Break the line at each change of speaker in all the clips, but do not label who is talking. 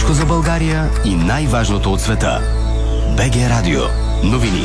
Всичко за България и най-важното от света. БГ Радио. Новини.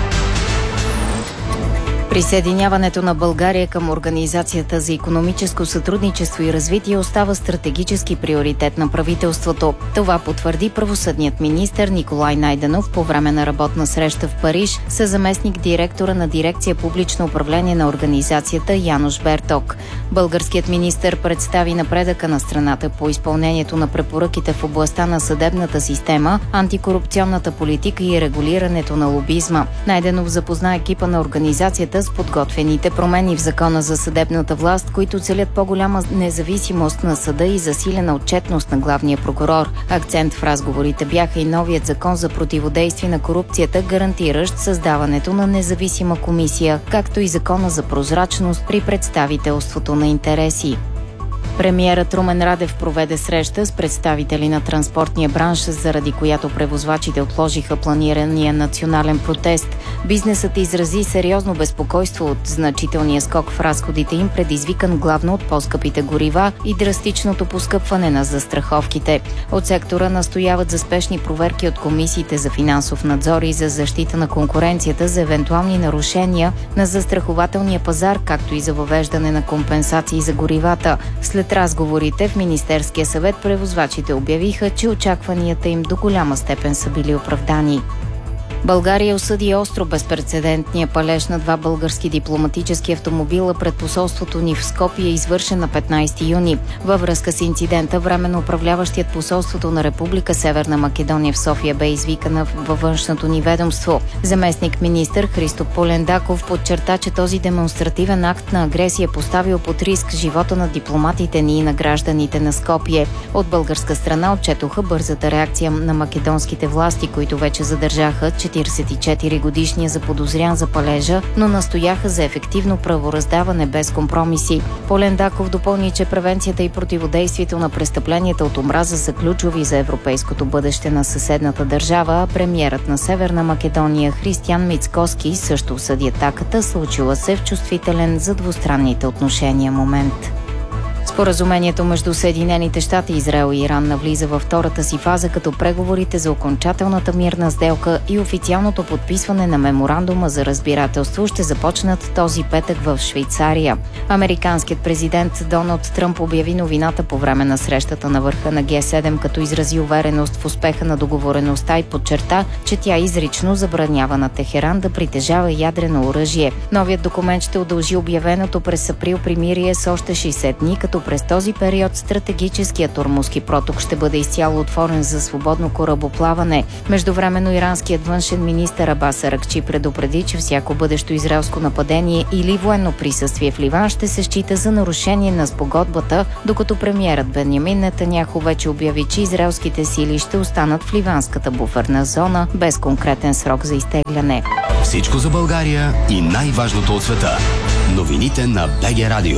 Присъединяването на България към Организацията за икономическо сътрудничество и развитие остава стратегически приоритет на правителството. Това потвърди правосъдният министър Николай Найденов по време на работна среща в Париж със заместник директора на дирекция публично управление на организацията Януш Берток. Българският министър представи напредъка на страната по изпълнението на препоръките в областта на съдебната система, антикорупционната политика и регулирането на лобизма. Найденов запозна екипа на организацията с подготвените промени в Закона за съдебната власт, които целят по-голяма независимост на съда и засилена отчетност на главния прокурор. Акцент в разговорите бяха и новият закон за противодействие на корупцията, гарантиращ създаването на независима комисия, както и закона за прозрачност при представителството на интереси. Премиерът Румен Радев проведе среща с представители на транспортния бранш, заради която превозвачите отложиха планирания национален протест. Бизнесът изрази сериозно безпокойство от значителния скок в разходите им, предизвикан главно от по-скъпите горива и драстичното поскъпване на застраховките. От сектора настояват за спешни проверки от комисиите за финансов надзор и за защита на конкуренцията за евентуални нарушения на застрахователния пазар, както и за въвеждане на компенсации за горивата. След разговорите в Министерския съвет превозвачите обявиха, че очакванията им до голяма степен са били оправдани. България осъди остро безпрецедентния палеж на 2 български дипломатически автомобила пред посолството ни в Скопие, извършен на 15 юни. Във връзка с инцидента, временно управляващият посолството на Република Северна Македония в София бе извикана във външното ни ведомство. Заместник министър Христо Полендаков подчерта, че този демонстративен акт на агресия поставил под риск живота на дипломатите ни и на гражданите на Скопие. От българска страна отчетоха бързата реакция на македонските власти, които вече задържаха 44-годишния заподозрян за палежа, но настояха за ефективно правораздаване без компромиси. Полендаков допълни, че превенцията и противодействието на престъпленията от омраза са ключови за европейското бъдеще на съседната държава, а премиерът на Северна Македония Християн Мицкоски също осъди атаката, случила се в чувствителен за двустранните отношения момент. Споразумението между Съединените щати, Израел и Иран навлиза във втората си фаза, като преговорите за окончателната мирна сделка и официалното подписване на меморандума за разбирателство ще започнат този петък в Швейцария. Американският президент Доналд Тръмп обяви новината по време на срещата на върха на Г7, като изрази увереност в успеха на договореността и подчерта, че тя изрично забранява на Техеран да притежава ядрено оръжие. Новият документ ще удължи обявеното през април примирие с още 60 дни, като през този период стратегическият Ормузки проток ще бъде изцяло отворен за свободно корабоплаване. Междувременно иранският външен министър Абас Аракчи предупреди, че всяко бъдещо израелско нападение или военно присъствие в Ливан ще се счита за нарушение на спогодбата, докато премиерът Бенямин Нетаняху вече обяви, че израелските сили ще останат в ливанската буферна зона без конкретен срок за изтегляне.
Всичко за България и най-важното от света. Новините на БГ Радио.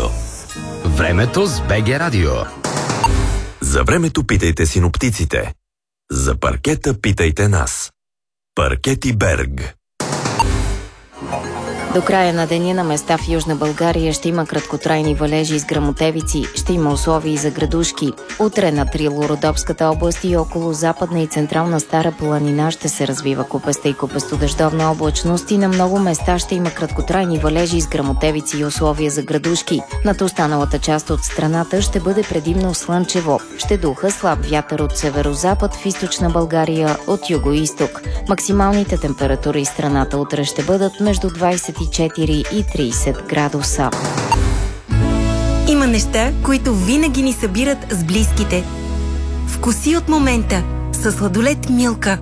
Времето с БГ Радио.
За времето питайте синоптиците. За паркета питайте нас. Паркети Берг.
До края на деня на места в Южна България ще има краткотрайни валежи с гръмотевици, ще има условия и за градушки. Утре на Трило-Родопската област и около Западна и Централна Стара планина ще се развива купеста и купестодъждовна облачност и на много места ще има краткотрайни валежи с гръмотевици и условия за градушки. Над останалата част от страната ще бъде предимно слънчево. Ще духа слаб вятър от северозапад, в източна България от югоизток. Максималните температури в страната утре ще бъдат между 24 и 30 градуса.
Има неща, които винаги ни събират с близките. Вкуси от момента със сладолед Милка.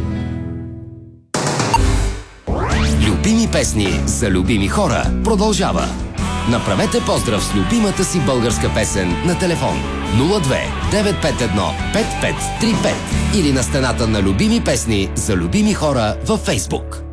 Любими песни за любими хора продължава. Направете поздрав с любимата си българска песен на телефон 02 951 5535 или на стената на любими песни за любими хора във Фейсбук.